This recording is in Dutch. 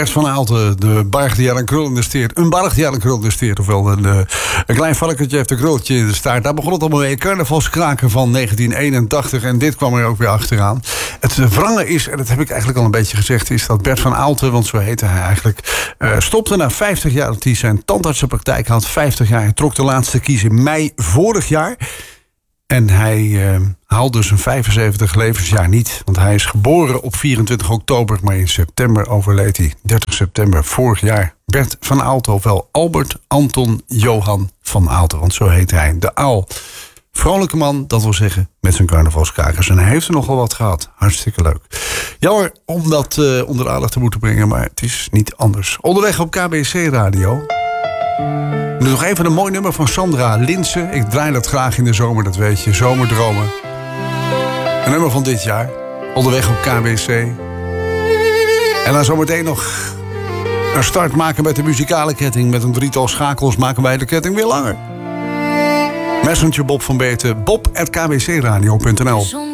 Bert van Aalten, de barg die aan een krul investeert. Een barg die aan een krul investeert. Ofwel een klein varkentje heeft een krultje in de staart. Daar begon het allemaal mee. Carnavalskraken van 1981. En dit kwam er ook weer achteraan. Het wrange is, en dat heb ik eigenlijk al een beetje gezegd, is dat Bert van Aalten, want zo heette hij eigenlijk, stopte na 50 jaar dat hij zijn tandartsenpraktijk had. 50 jaar. Hij trok de laatste kies in mei vorig jaar. En hij haalde zijn 75 levensjaar niet. Want hij is geboren op 24 oktober. Maar in september overleed hij. 30 september vorig jaar. Bert van Aalten, ofwel Albert Anton Johan van Aalten. Want zo heet hij. De Aal. Vrolijke man, dat wil zeggen, met zijn carnavalskrakers. En hij heeft er nogal wat gehad. Hartstikke leuk. Jammer om dat onder de aandacht te moeten brengen. Maar het is niet anders. Onderweg op KBC Radio. Nu nog even een mooi nummer van Sandra Linsen. Ik draai dat graag in de zomer, dat weet je. Zomerdromen. Een nummer van dit jaar. Onderweg op KBC. En dan zometeen nog een start maken met de muzikale ketting. Met een 3-tal schakels maken wij de ketting weer langer. Messenger Bob van Beeten. Bob@kbcradio.nl